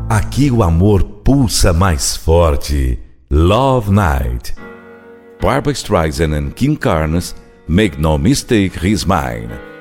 Aqui o amor pulsa mais forte. Love Night. Barbra Streisand and Kim Carnes, Make No Mistake, He's Mine.